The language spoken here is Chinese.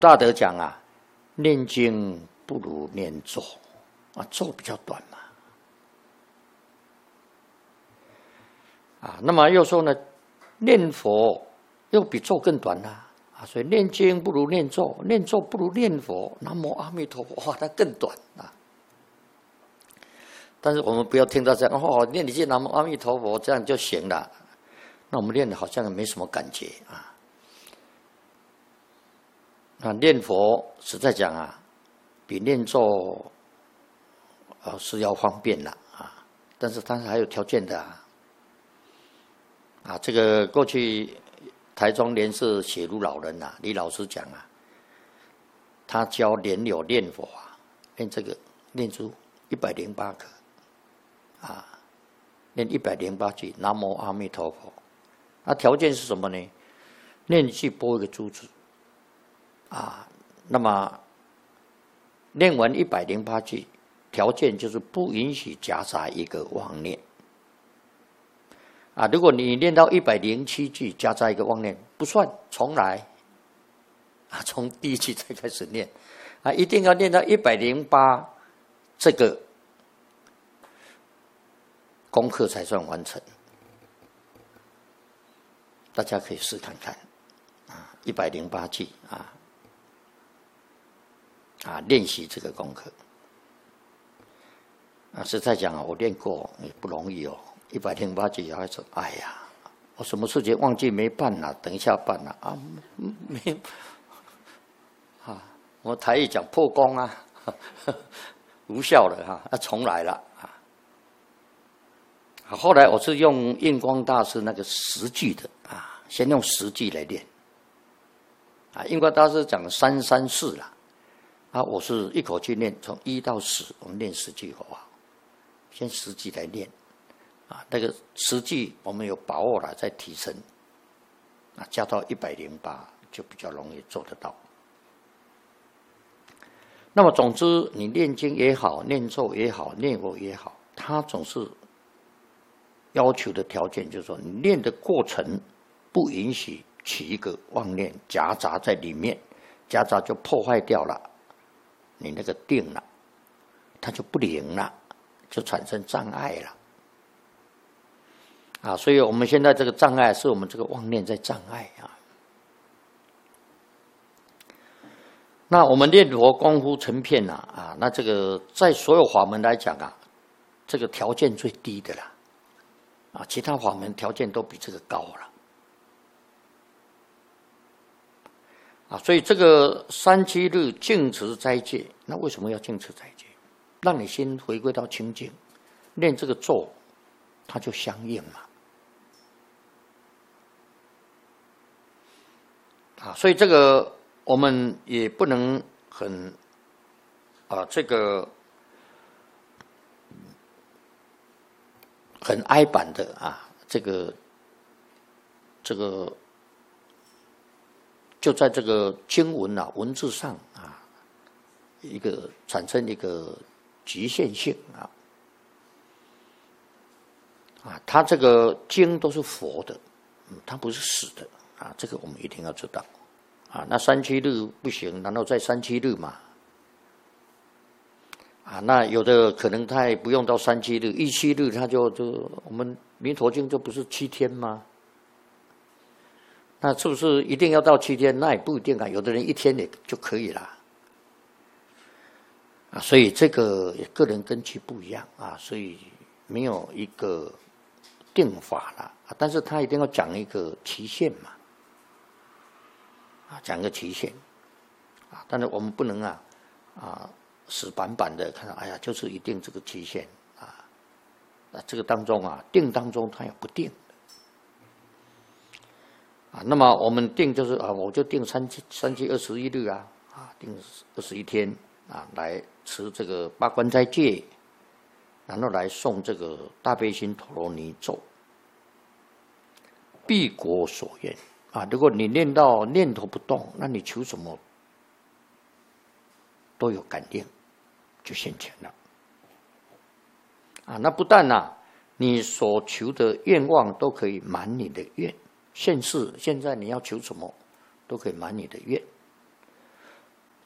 大德讲啊，念经不如念咒啊，咒比较短嘛。啊，那么又说呢，念佛又比咒更短啦。啊，所以念经不如念咒，念咒不如念佛。南无阿弥陀佛，哇，它更短啊。但是我们不要听到这样哦，念一句南无阿弥陀佛这样就行了，那我们念的好像没什么感觉啊。那念佛实在讲啊，比念咒是要方便了啊，但是它还有条件的啊。啊，这个过去台中莲社写入老人啊，李老师讲啊，他教莲友念佛啊，念这个念出108颗。啊，念108句南无阿弥陀佛，那条件是什么呢？念一句拨一个珠子，啊，那么念完108句，条件就是不允许夹杂一个妄念。啊，如果你念到107句夹杂一个妄念，不算，重来。啊，从第一句才开始念，啊，一定要念到108这个。功课才算完成，大家可以试看看，啊，108句练习这个功课，啊，实在讲啊，我练过也不容易哦，108句还说，哎呀，我什么事情忘记没办了，等一下办了啊，没，啊，我台语讲破功啊，无效了哈，要重来了。后来我是用印光大师那个10句的啊，先用10句来练。啊，印光大师讲334啦，啊，我是一口气念，从1到10，我们练10句好不好？先10句来练，啊，那个10句我们有把握了再提升，啊，加到108就比较容易做得到。那么总之，你念经也好，念咒也好，念佛也好，它总是要求的条件就是说，你念的过程不允许起一个妄念夹杂在里面，夹杂就破坏掉了你那个定了，它就不灵了，就产生障碍了。啊，所以我们现在这个障碍是我们这个妄念在障碍啊。那我们念佛功夫成片啊，那这个在所有法门来讲啊，这个条件最低的啦。啊，其他法门条件都比这个高了，啊，所以这个37日净持斋戒，那为什么要净持斋戒？让你心回归到清净，念这个咒，它就相应嘛。啊，所以这个我们也不能很这个。很哀板的啊，这个就在这个经文啊文字上啊，一个产生一个局限性啊，它这个经都是佛的，它不是死的啊，这个我们一定要知道啊。那37日不行，然后再37日嘛。啊，那有的可能他也不用到37日，17日他就我们弥陀经就不是7天吗？那是不是一定要到7天？那也不一定啊，有的人1天也就可以了。啊，所以这个个人根基不一样啊，所以没有一个定法了啊，但是他一定要讲一个期限嘛，啊，讲一个期限啊，但是我们不能死板板的看到，哎呀，就是一定这个期限啊。那这个当中啊，定当中它有不定啊。那么我们定就是啊，我就定3七21日啊，定21天啊，来持这个8关斋戒，然后来诵这个大悲心陀罗尼咒，必果所愿啊。如果你念到念头不动，那你求什么都有感应。就现前了啊！那不但你所求的愿望都可以满你的愿，现在你要求什么都可以满你的愿